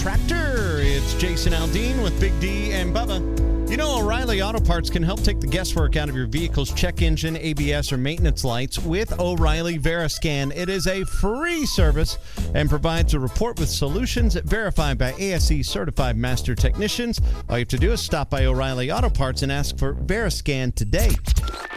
Tractor. It's Jason Aldean with Big D and Bubba. You know, O'Reilly Auto Parts can help take the guesswork out of your vehicle's check engine, ABS, or maintenance lights with O'Reilly VeriScan. It is a free service and provides a report with solutions verified by ASE certified master technicians. All you have to do is stop by O'Reilly Auto Parts and ask for VeriScan today.